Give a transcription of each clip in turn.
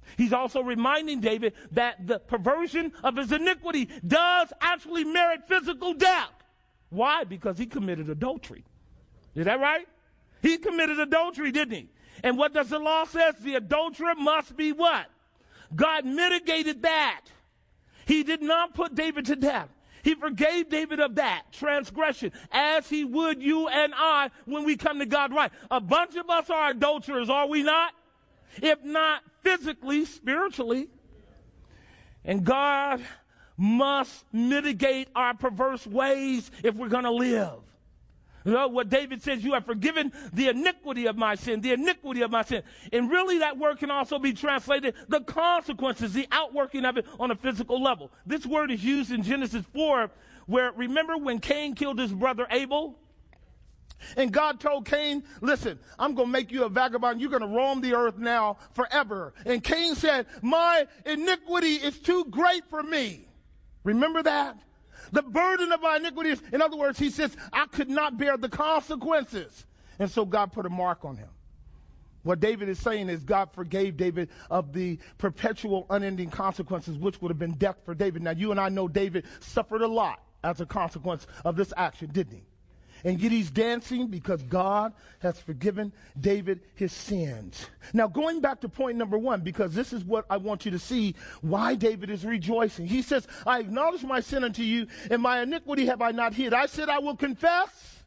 He's also reminding David that the perversion of his iniquity does actually merit physical death. Why? Because he committed adultery. Is that right? He committed adultery, didn't he? And what does the law say? The adulterer must be what? God mitigated that. He did not put David to death. He forgave David of that transgression, as he would you and I when we come to God right. A bunch of us are adulterers, are we not? If not physically, spiritually. And God must mitigate our perverse ways if we're going to live. You know what David says, you have forgiven the iniquity of my sin, the iniquity of my sin. And really that word can also be translated the consequences, the outworking of it on a physical level. This word is used in Genesis 4, where remember when Cain killed his brother Abel? And God told Cain, listen, I'm going to make you a vagabond. You're going to roam the earth now forever. And Cain said, my iniquity is too great for me. Remember that? The burden of my iniquity is, in other words, he says, I could not bear the consequences. And so God put a mark on him. What David is saying is God forgave David of the perpetual unending consequences, which would have been death for David. Now, you and I know David suffered a lot as a consequence of this action, didn't he? And yet he's dancing because God has forgiven David his sins. Now, going back to point number 1, because this is what I want you to see why David is rejoicing. He says, I acknowledge my sin unto you, and my iniquity have I not hid. I said, I will confess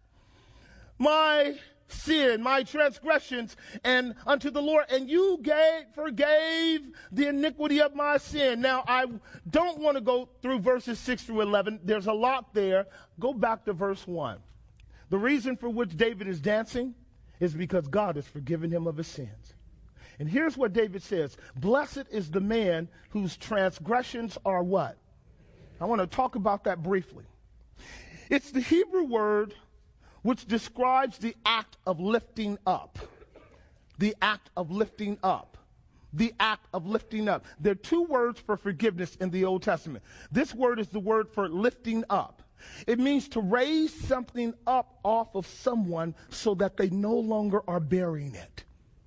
my sin, my transgressions, and unto the Lord, and you forgave the iniquity of my sin. Now, I don't want to go through verses 6 through 11. There's a lot there. Go back to verse 1. The reason for which David is dancing is because God has forgiven him of his sins. And here's what David says. Blessed is the man whose transgressions are what? I want to talk about that briefly. It's the Hebrew word which describes the act of lifting up. The act of lifting up. The act of lifting up. There are 2 words for forgiveness in the Old Testament. This word is the word for lifting up. It means to raise something up off of someone so that they no longer are bearing it.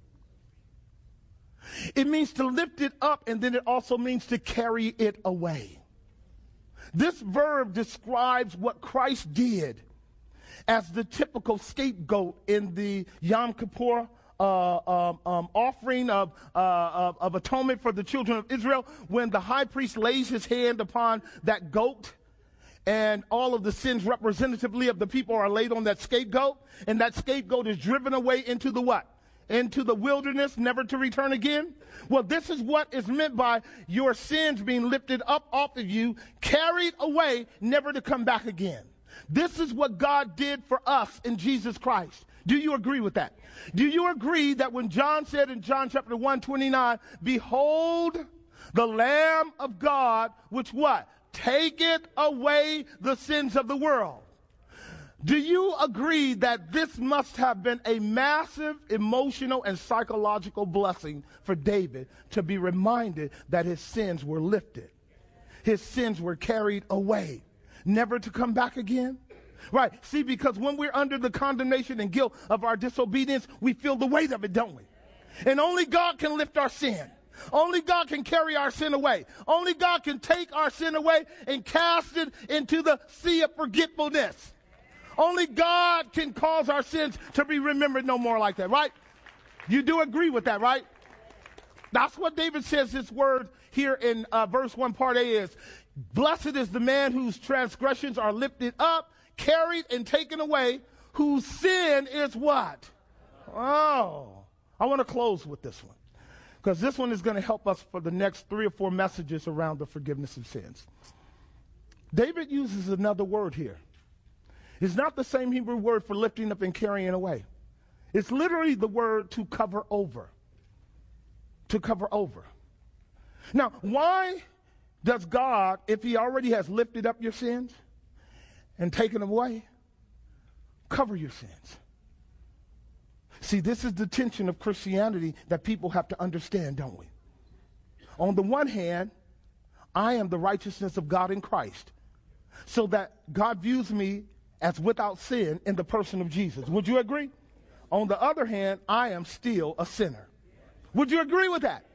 It means to lift it up, and then it also means to carry it away. This verb describes what Christ did as the typical scapegoat in the Yom Kippur offering of atonement for the children of Israel, when the high priest lays his hand upon that goat, and all of the sins representatively of the people are laid on that scapegoat, and that scapegoat is driven away into the what? Into the wilderness, never to return again. Well, this is what is meant by your sins being lifted up off of you, carried away, never to come back again. This is what God did for us in Jesus Christ. Do you agree with that? Do you agree that when John said in John chapter 1:29, behold the Lamb of God, which what? Taketh away the sins of the world. Do you agree that this must have been a massive emotional and psychological blessing for David to be reminded that his sins were lifted? His sins were carried away, never to come back again? Right. See, because when we're under the condemnation and guilt of our disobedience, we feel the weight of it, don't we? And only God can lift our sin. Only God can carry our sin away. Only God can take our sin away and cast it into the sea of forgetfulness. Only God can cause our sins to be remembered no more like that, right? You do agree with that, right? That's what David says this word here in verse 1, part A is. Blessed is the man whose transgressions are lifted up, carried, and taken away, whose sin is what? Oh, I want to close with this one, because this one is going to help us for the next 3 or 4 messages around the forgiveness of sins. David uses another word here. It's not the same Hebrew word for lifting up and carrying away. It's literally the word to cover over. To cover over. Now, why does God, if he already has lifted up your sins and taken them away, cover your sins? See, this is the tension of Christianity that people have to understand, don't we? On the one hand, I am the righteousness of God in Christ, so that God views me as without sin in the person of Jesus. Would you agree? On the other hand, I am still a sinner. Would you agree with that?